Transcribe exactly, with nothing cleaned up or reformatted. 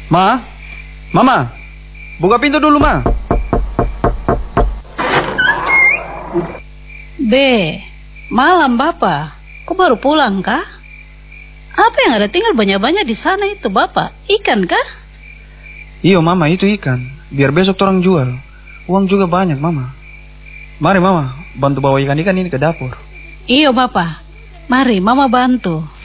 Ma, Mama, buka pintu dulu, Ma. B, malam Bapak. Kok baru pulang kah? Apa yang ada tinggal banyak-banyak di sana itu Bapak? Ikan kah? Iyo, Mama, itu ikan. Biar besok orang jual. Uang juga banyak, Mama. Mari, Mama, bantu bawa ikan-ikan ini ke dapur. Iyo Bapak. Mari Mama bantu.